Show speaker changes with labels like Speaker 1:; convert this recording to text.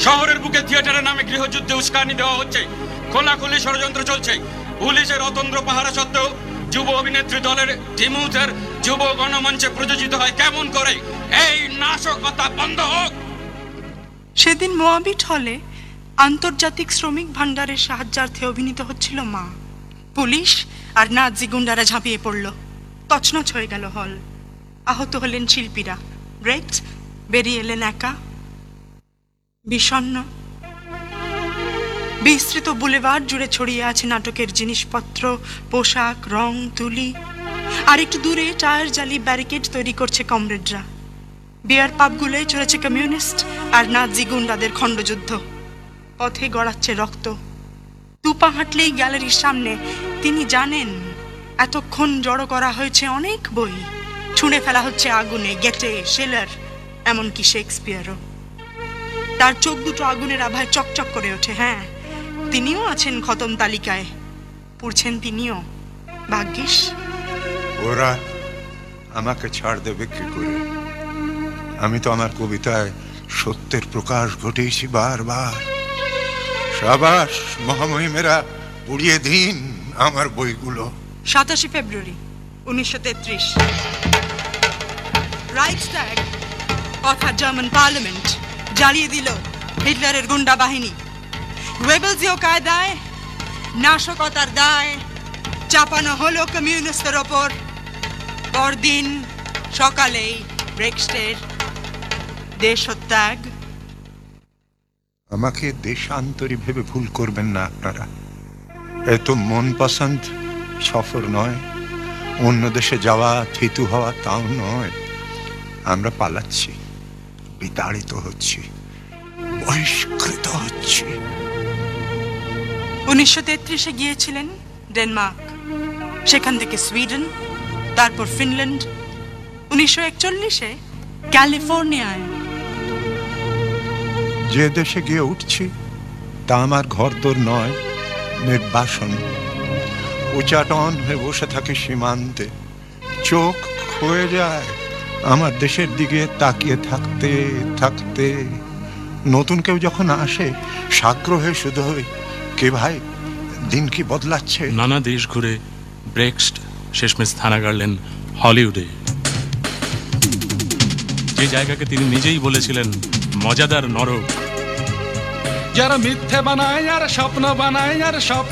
Speaker 1: শহরের বুকে থিয়েটারের নামে গৃহযুদ্ধে উস্কানি দেওয়া হচ্ছে, খোলাখুলি ষড়যন্ত্র চলছে। পুলিশের অতন্দ্র পাহারা সত্ত্বেও যুব অভিনেত্রী দলের টিমুথের যুব গণমঞ্চে প্রযোজিত হয় কেমন করে? এই নাশকতা বন্ধ হোক।
Speaker 2: সেদিন মোয়াবিট হলে আন্তর্জাতিক শ্রমিক ভান্ডারের সাহায্যার্থে অভিনীত হচ্ছিল মা। পুলিশ আর নাজি গুন্ডারা ঝাঁপিয়ে পড়ল, তছনছ হয়ে গেল হল। আহত হলেন শিল্পীরা, ব্রেক্ট বেরিয়ে এলেন একা, বিষণ্ণ। বিস্তৃত বুলেভার্ড জুড়ে ছড়িয়ে আছে নাটকের জিনিসপত্র, পোশাক, রং, তুলি। আর একটু দূরে টায়ার জ্বালি ব্যারিকেড তৈরি করছে কমরেডরা। বিয়ার পাবগুলোয় চলেছে কমিউনিস্ট আর নাজি গুন্ডাদের খণ্ডযুদ্ধ। পথে গড়াচ্ছে রক্ত। দুপা হাঁটলেই গ্যালারির সামনে। তিনি জানেন এতক্ষণ জড়ো করা হয়েছে অনেক বই, ছুঁড়ে ফেলা হচ্ছে আগুনে, গেটে, শেলার, এমনকি শেক্সপিয়ারও। তার চোখ দুটো আগুনের আভায় চকচক করে ওঠে। হ্যাঁ, তিনিও আছেন খতম তালিকায়, পড়ছেন তিনিও। ভাগ্যিস।
Speaker 3: ওরা আমাকে ছাড় দেবে কি করে? আমি তো আমার কবিতায় সত্যের প্রকাশ ঘটিয়েছি বারবার। সাবাস মহামহিমেরা, পুড়িয়ে দিন আমার বইগুলো।
Speaker 2: 27 ফেব্রুয়ারি 1933 রাইখস্ট্যাগ অর্থাৎ জার্মান পার্লামেন্ট জ্বালিয়ে দিল হিটলারের গুন্ডা বাহিনী। ওয়েবেলসীয় কায়দায় নাশকতার দায় চাপানো হলো কমিউনিস্টদের ওপর। পরদিন সকালেই ব্রেক্সটের দেশত্যাগ।
Speaker 3: আমাকে দেশান্তরী ভেবে ভুল করবেন না আপনারা। এত মন পছন্দ সফর নয়, অন্য দেশে যাওয়া, থিতু হওয়া তাও নয়। আমরা পালাচ্ছি, বিতাড়িত হচ্ছি, বহিষ্কৃত হচ্ছি।
Speaker 2: 1933 গিয়েছিলেন ডেনমার্ক, সেখান থেকে সুইডেন, তারপর ফিনল্যান্ড। 1941 ক্যালিফোর্নিয়ায়।
Speaker 3: যে দেশে গিয়ে উঠছি তা আমার ঘরদোর নয়, নির্বাসন। উচাটন হয়ে বসে থাকে সীমান্তে, চোখ ক্ষয়ে যায় আমার দেশের দিকে তাকিয়ে থাকতে থাকতে। নতুন কেউ যখন আসে সাগ্রহে শুধু হই, কে ভাই দিন কি বদলাচ্ছে।
Speaker 4: নানা দেশ ঘুরে ব্রেক্সট শেষমেশ স্থানা গাড়লেন হলিউডে, যে জায়গাকে তিনি নিজেই বলেছিলেন মজাদার নরক।
Speaker 5: যারা মিথ্যে বানায় আর স্বপ্ন বানায় আর স্বপ্ন